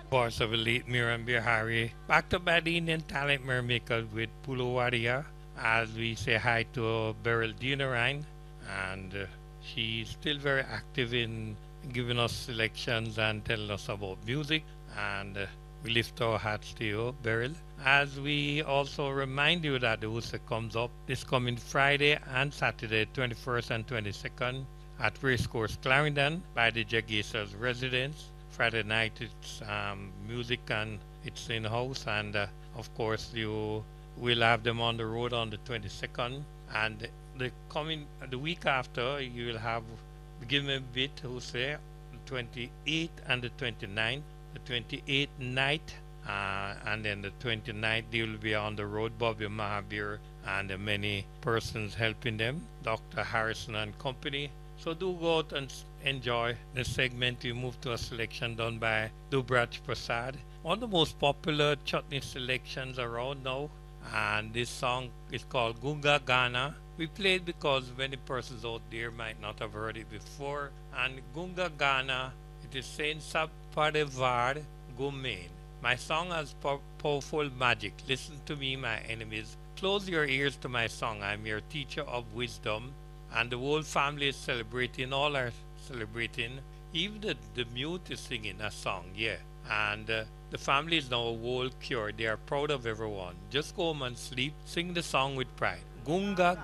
Voice of the late Miriam Bihari. Backed up by the Indian talent Mermakers with Pulu Wadia as we say hi to Beryl Dinarine. And she's still very active in giving us selections and telling us about music. And we lift our hats to you, Beryl. As we also remind you that the WUSA comes up this coming Friday and Saturday, 21st and 22nd, at Racecourse Clarendon by the Jagistas residents. Friday night it's music and it's in house, and of course you will have them on the road on the 22nd, and the week after you will have Give Me a Bit who say the 28th and the 29th. The 28th night and then the 29th they will be on the road. Bobby Mahabir and many persons helping them, Dr. Harrison and company. So do go out and enjoy the segment. We move to a selection done by Dubraj Prasad, one of the most popular chutney selections around now. And this song is called Gunga Gana. We play it because many persons out there might not have heard it before. And Gunga Gana, it is saying Sab Padevar Gumain. My song has powerful magic. Listen to me, my enemies. Close your ears to my song. I'm your teacher of wisdom. And the whole family is celebrating, all are celebrating. Even the mute is singing a song, yeah. And the family is now whole cured. They are proud of everyone. Just go home and sleep. Sing the song with pride. Gunga